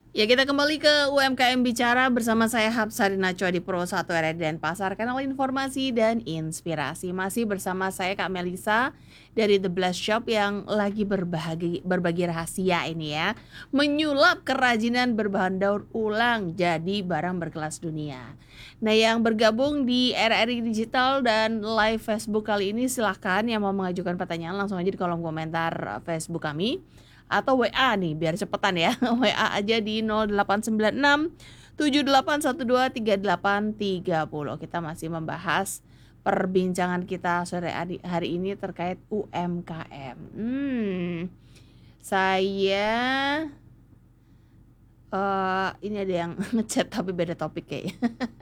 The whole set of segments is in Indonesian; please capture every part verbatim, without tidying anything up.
Ya, kita kembali ke U M K M Bicara bersama saya Hapsari Nacho di Pro satu R R D Denpasar, kanal informasi dan inspirasi. Masih bersama saya Kak Melisa dari The Blast Shop yang lagi berbagi, berbagi rahasia ini ya. Menyulap kerajinan berbahan daur ulang jadi barang berkelas dunia. Nah, yang bergabung di R R I Digital dan live Facebook kali ini silahkan yang mau mengajukan pertanyaan langsung aja di kolom komentar Facebook kami. Atau W A nih biar cepetan ya. W A aja di nol delapan sembilan enam tujuh delapan satu dua tiga delapan tiga nol. Kita masih membahas perbincangan kita sore hari ini terkait U M K M. Hmm, saya uh, ini ada yang ngechat tapi beda topik kayaknya.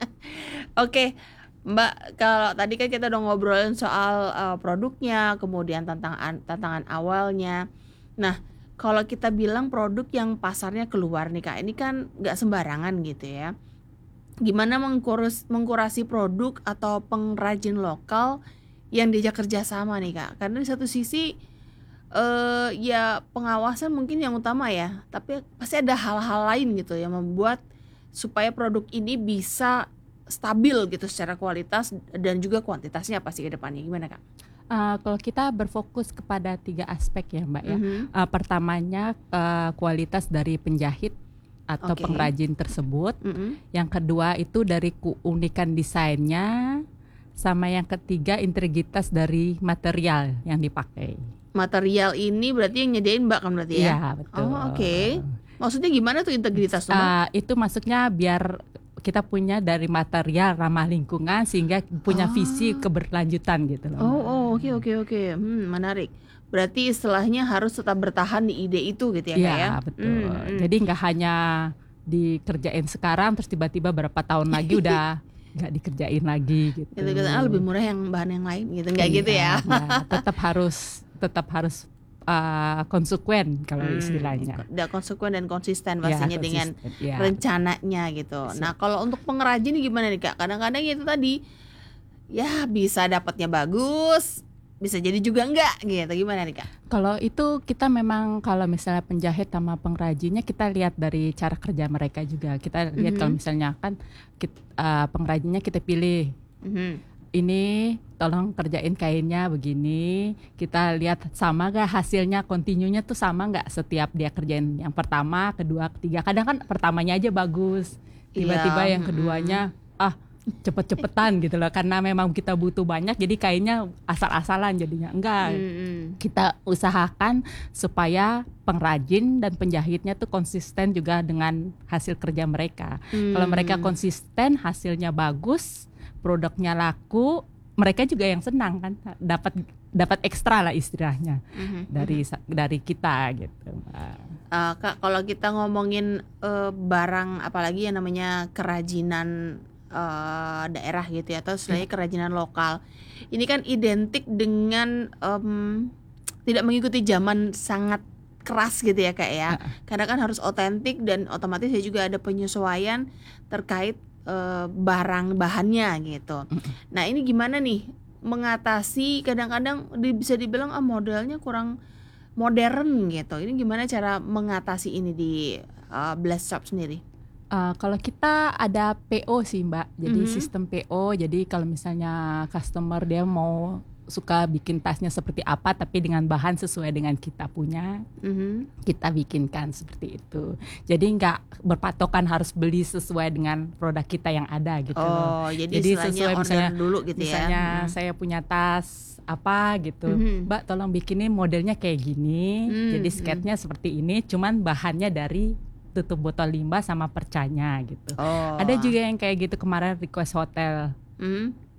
Oke, Mbak, kalau tadi kan kita udah ngobrolin soal uh, produknya, kemudian tantangan tantangan awalnya. Nah, kalau kita bilang produk yang pasarnya keluar nih Kak, ini kan nggak sembarangan gitu ya. Gimana mengkurus, mengkurasi produk atau pengrajin lokal yang diajak kerjasama nih Kak? Karena di satu sisi eh, ya pengawasan mungkin yang utama ya, tapi pasti ada hal-hal lain gitu yang membuat supaya produk ini bisa stabil gitu secara kualitas dan juga kuantitasnya pasti ke depannya. Gimana Kak? Uh, kalau kita berfokus kepada tiga aspek ya Mbak ya. Mhm. Uh, pertamanya uh, kualitas dari penjahit atau Oke. pengrajin tersebut. Mhm. Yang kedua itu dari keunikan desainnya. Sama yang ketiga integritas dari material yang dipakai. Material ini berarti yang nyediain Mbak kan berarti ya? Iya betul. Oh oke. Maksudnya gimana tuh integritas tuh Mbak? Uh, itu maksudnya biar kita punya dari material ramah lingkungan sehingga punya Oh. visi keberlanjutan gitu loh. Oh oh oke oke oke. Hmm, menarik. Berarti istilahnya harus tetap bertahan di ide itu gitu ya Kak ya? Iya betul. Hmm, hmm. Jadi nggak hanya dikerjain sekarang terus tiba-tiba berapa tahun lagi udah nggak dikerjain lagi gitu. Gitu gitu. Ah, lebih murah yang bahan yang lain gitu. Nggak Iya, gitu ya? ya, tetap harus tetap harus uh, konsekuen kalau Hmm, istilahnya. Udah konsekuen dan konsisten Ya, pastinya dengan konsisten, ya. rencananya gitu. Siap. Nah, kalau untuk pengrajin ini gimana nih Kak? Kadang-kadang itu tadi ya bisa dapatnya bagus, bisa jadi juga enggak gitu. Gimana nih Kak? Kalau itu kita memang kalau misalnya penjahit sama pengrajinnya kita lihat dari cara kerja mereka juga. Kita lihat Mhm. kalau misalnya kan kita, uh, pengrajinnya kita pilih. Mhm. Ini tolong kerjain kainnya begini, kita lihat sama gak hasilnya, kontinunya tuh sama gak setiap dia kerjain yang pertama, kedua, ketiga. Kadang kan pertamanya aja bagus, tiba-tiba Iya, yang mm-mm. keduanya ah cepet-cepetan gitu loh, karena memang kita butuh banyak jadi kainnya asal-asalan jadinya. Enggak, Mm-mm. kita usahakan supaya pengrajin dan penjahitnya tuh konsisten juga dengan hasil kerja mereka. Hmm. Kalau mereka konsisten, hasilnya bagus, produknya laku, mereka juga yang senang kan, dapat dapat ekstra lah istilahnya Mhm. dari dari kita gitu. Uh, Kak, kalau kita ngomongin uh, barang apalagi yang namanya kerajinan uh, daerah gitu ya, atau istilahnya kerajinan lokal, ini kan identik dengan um, tidak mengikuti zaman sangat keras gitu ya Kak ya. Karena kan harus otentik dan otomatis ya juga ada penyesuaian terkait uh, barang bahannya gitu. Nah ini gimana nih mengatasi kadang-kadang di, bisa dibilang ah modelnya kurang modern gitu. Ini gimana cara mengatasi ini di uh, Blast Shop sendiri? Uh, kalau kita ada P O sih Mbak, jadi Mhm. sistem P O. Jadi kalau misalnya customer dia mau suka bikin tasnya seperti apa tapi dengan bahan sesuai dengan kita punya, Mhm. kita bikinkan seperti itu. Jadi nggak berpatokan harus beli sesuai dengan produk kita yang ada gitu loh. Oh, jadi, Jadi istilahnya sesuai order misalnya, dulu gitu misalnya ya. Mhm. saya punya tas apa gitu, Mhm. Mbak tolong bikinin modelnya kayak gini, Hmm, jadi hmm. sketnya seperti ini, cuman bahannya dari tutup botol limbah sama percanya gitu. Oh. Ada juga yang kayak gitu kemarin request hotel, Mhm.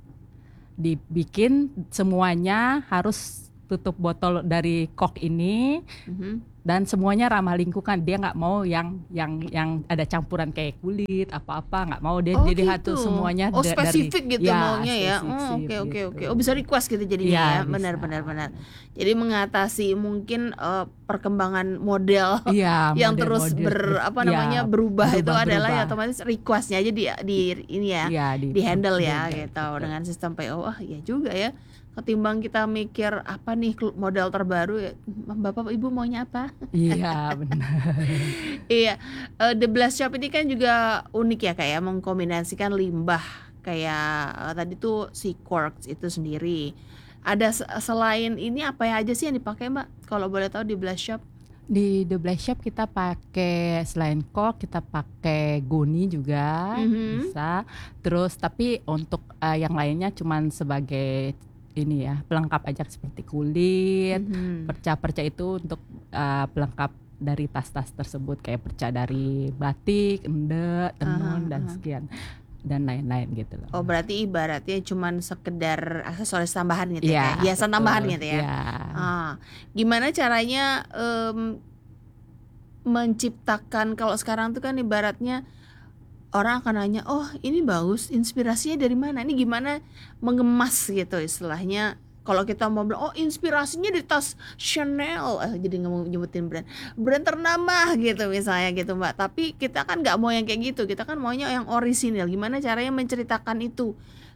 dibikin semuanya harus tutup botol dari cork ini. Mhm. Dan semuanya ramah lingkungan, dia nggak mau yang yang yang ada campuran kayak kulit apa-apa, nggak mau dia Oh, jadi gitu. satu semuanya Oh, da- spesifik dari, gitu ya, maunya ya. Oh, spesifik oke oke gitu. oke. Oh, bisa request gitu jadinya Iya, ya. bisa. Benar benar benar. Jadi mengatasi mungkin uh, perkembangan model Iya, yang terus model-model ber ber- apa ya, namanya berubah, itu berubah, adalah ya berubah. otomatis requestnya aja di di ini ya. Iya, Di handle ya handle, gitu betul. dengan sistem P O. Wah, iya juga ya. ketimbang kita mikir apa nih kelu- model terbaru ya, Bapak Ibu maunya apa? Iya, benar. Iya, eh, The Blast Shop ini kan juga unik ya kayak mengkombinasikan limbah kayak eh, tadi tuh si Quarks itu sendiri. Ada se- selain ini apa ya aja sih yang dipakai Mbak? Kalau boleh tahu di Blast Shop? Di The Black Shop kita pakai selain cork kita pakai goni juga Mhm. bisa. Terus tapi untuk eh, yang lainnya cuman sebagai ini ya pelengkap aja seperti kulit, Mhm. perca-perca itu untuk eh, pelengkap dari tas-tas tersebut kayak perca dari batik, endek, tenun Aha, dan aha. sekian dan lain-lain gitu loh. Oh berarti ibaratnya cuman sekedar aksesoris tambahan gitu ya, Iya, kayak hiasan betul. tambahan gitu ya. Iya. Ah, gimana caranya em, menciptakan kalau sekarang tuh kan ibaratnya orang akan nanya, oh ini bagus, inspirasinya dari mana? Ini gimana mengemas gitu istilahnya. Kalau kita mau bilang, oh inspirasinya di tas Chanel, eh, jadi nggak mau nyebutin brand, brand ternama gitu misalnya gitu Mbak. Tapi kita kan nggak mau yang kayak gitu, kita kan maunya yang orisinil. Gimana caranya menceritakan itu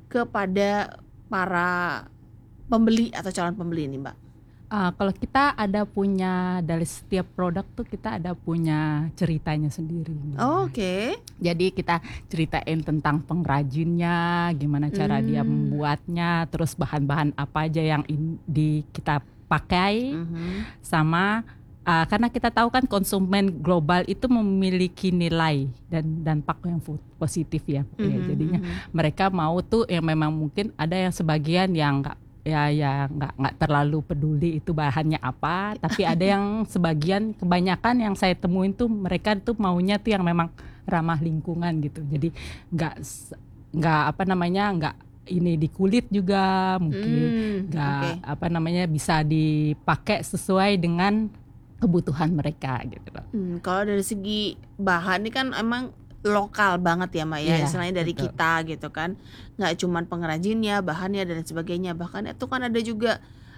kepada para pembeli atau calon pembeli ini Mbak? Ah, kalau kita ada punya dari setiap produk tuh kita ada punya ceritanya sendiri. Oh, Oke. Jadi kita ceritain tentang pengrajinnya, gimana cara dia Hmm. membuatnya, terus bahan-bahan apa aja yang in- di kita pakai, Mhm. sama ah, karena kita tahu kan konsumen global itu memiliki nilai dan dampak yang fu- positif ya. Ya, Mhm, jadinya mhm. mereka mau tuh yang memang mungkin ada yang sebagian yang nggak ya ya nggak nggak terlalu peduli itu bahannya apa, tapi ada yang sebagian kebanyakan yang saya temuin tuh mereka tuh maunya tuh yang memang ramah lingkungan gitu. Jadi nggak s- nggak apa namanya nggak ini di kulit juga mungkin Hmm, nggak oke. apa namanya bisa dipakai sesuai dengan kebutuhan mereka gitu loh. Hmm, kalau dari segi bahan ini kan emang lokal banget ya Mbak ya, Iya, istilahnya dari betul. kita gitu kan, nggak cuman pengrajinnya, bahannya dan sebagainya, bahkan itu kan ada juga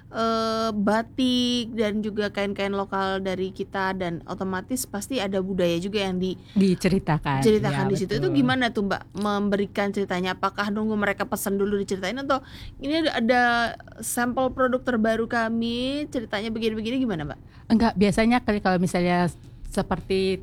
eh, batik dan juga kain-kain lokal dari kita dan otomatis pasti ada budaya juga yang Diceritakan. diceritakan Ya, di situ. Itu betul. gimana tuh Mbak memberikan ceritanya? Apakah nunggu mereka pesan dulu diceritain atau ini ada, ada sampel produk terbaru kami, ceritanya begini-begini gimana Mbak? Enggak, biasanya kali kalau misalnya seperti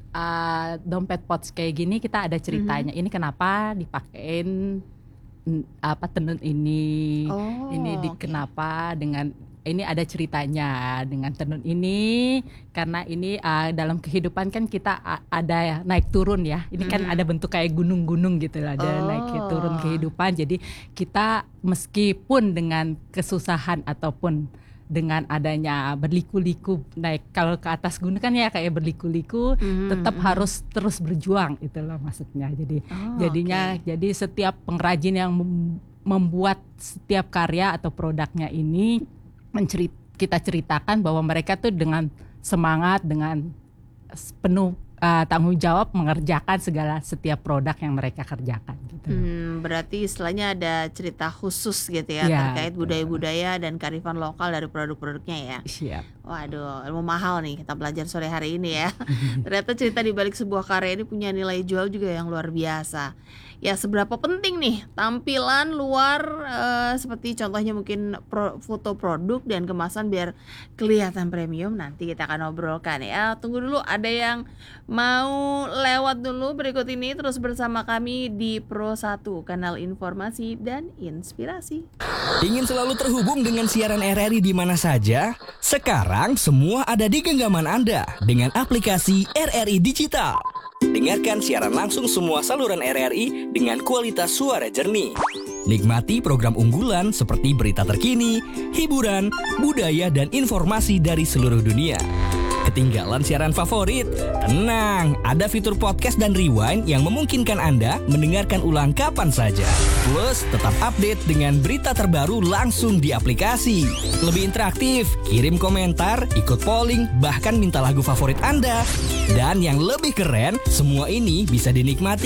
uh, dompet pouch kayak gini kita ada ceritanya. Ini kenapa dipakein mm, apa tenun ini? Oh, Ini di oke. kenapa dengan ini ada ceritanya dengan tenun ini karena ini uh, dalam kehidupan kan kita a- ada ya, naik turun ya. Ini kan Mhm. ada bentuk kayak gunung-gunung gitu lah, ada naik turun Oh. kehidupan. Jadi kita meskipun dengan kesusahan ataupun dengan adanya berliku-liku naik kalau ke atas gunung kan ya kayak berliku-liku Mhm, tetap mhm. harus terus berjuang itu loh maksudnya. Jadi Oh, jadinya oke. jadi setiap pengrajin yang mem- membuat setiap karya atau produknya ini mencerit kita ceritakan bahwa mereka tuh dengan semangat dengan s- penuh uh, tanggung jawab mengerjakan segala setiap produk yang mereka kerjakan gitu. Hmm, berarti istilahnya ada cerita khusus gitu ya, Ya, terkait betul. budaya-budaya dan kearifan lokal dari produk-produknya ya. Siap. Waduh, ilmu mahal nih kita belajar sore hari ini ya. Ternyata cerita di balik sebuah karya ini punya nilai jual juga yang luar biasa. Ya seberapa penting nih tampilan luar eh, seperti contohnya mungkin pro- foto produk dan kemasan biar kelihatan premium, nanti kita akan obrolkan ya. Tunggu dulu, ada yang mau lewat dulu berikut ini, terus bersama kami di Pro satu, kanal informasi dan inspirasi. Ingin selalu terhubung dengan siaran R R I di mana saja? Sekarang semua ada di genggaman Anda dengan aplikasi R R I Digital. Dengarkan siaran langsung semua saluran R R I dengan kualitas suara jernih. Nikmati program unggulan seperti berita terkini, hiburan, budaya, dan informasi dari seluruh dunia. Ketinggalan siaran favorit? Tenang, ada fitur podcast dan rewind yang memungkinkan Anda mendengarkan ulang kapan saja. Plus, tetap update dengan berita terbaru langsung di aplikasi. Lebih interaktif, kirim komentar, ikut polling, bahkan minta lagu favorit Anda. Dan yang lebih keren, semua ini bisa dinikmati